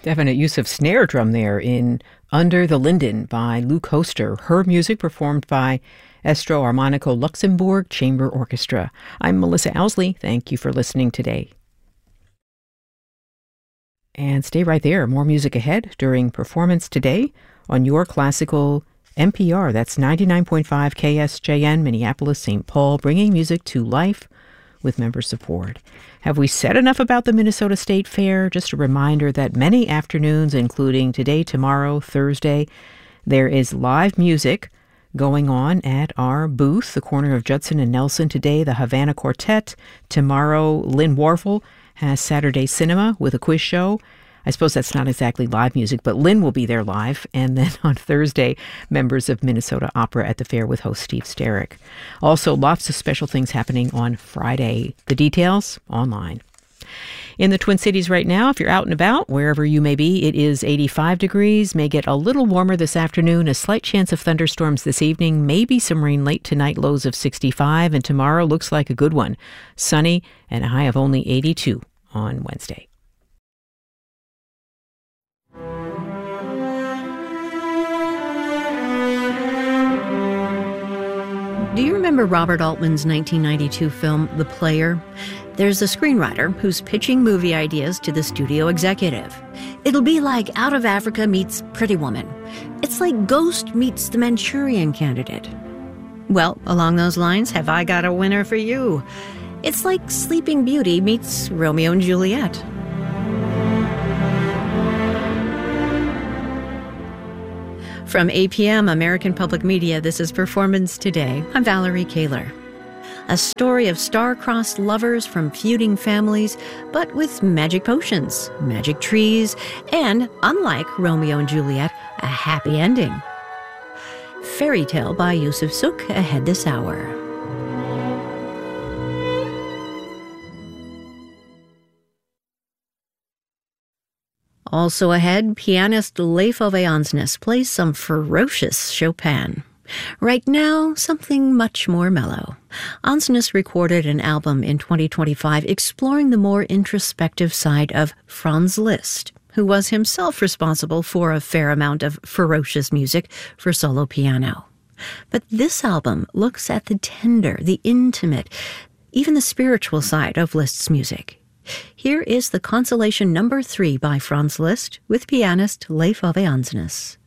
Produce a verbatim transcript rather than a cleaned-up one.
Definite use of snare drum there in Under the Linden by Luke Hoster. Her music performed by Estro Armonico Luxembourg Chamber Orchestra. I'm Melissa Owsley. Thank you for listening today. And stay right there. More music ahead during Performance Today on your classical N P R. That's ninety-nine point five K S J N, Minneapolis, Saint Paul, bringing music to life with member support. Have we said enough about the Minnesota State Fair? Just a reminder that many afternoons, including today, tomorrow, Thursday, there is live music going on at our booth, the corner of Judson and Nelson. Today, the Havana Quartet. Tomorrow, Lynn Warfel has Saturday Cinema with a quiz show. I suppose that's not exactly live music, but Lynn will be there live. And then on Thursday, members of Minnesota Opera at the fair with host Steve Sterrick. Also, lots of special things happening on Friday. The details online. In the Twin Cities right now, if you're out and about, wherever you may be, it is eighty-five degrees, may get a little warmer this afternoon, a slight chance of thunderstorms this evening, maybe some rain late tonight, lows of sixty-five, and tomorrow looks like a good one. Sunny and a high of only eighty-two on Wednesday. Do you remember Robert Altman's nineteen ninety-two film, The Player? There's a screenwriter who's pitching movie ideas to the studio executive. It'll be like Out of Africa meets Pretty Woman. It's like Ghost meets The Manchurian Candidate. Well, along those lines, have I got a winner for you? It's like Sleeping Beauty meets Romeo and Juliet. From A P M, American Public Media, this is Performance Today. I'm Valerie Kaler. A story of star-crossed lovers from feuding families, but with magic potions, magic trees, and, unlike Romeo and Juliet, a happy ending. Fairy Tale by Yusuf Sook ahead this hour. Also ahead, pianist Leif Ove Andsnes plays some ferocious Chopin. Right now, something much more mellow. Andsnes recorded an album in twenty twenty-five exploring the more introspective side of Franz Liszt, who was himself responsible for a fair amount of ferocious music for solo piano. But this album looks at the tender, the intimate, even the spiritual side of Liszt's music. Here is the Consolation Number Three by Franz Liszt with pianist Leif Ove Andsnes.